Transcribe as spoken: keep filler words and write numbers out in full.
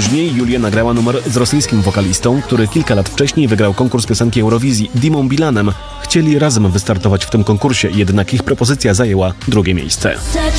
Później Julia nagrała numer z rosyjskim wokalistą, który kilka lat wcześniej wygrał konkurs piosenki Eurowizji, Dimą Bilanem. Chcieli razem wystartować w tym konkursie, jednak ich propozycja zajęła drugie miejsce.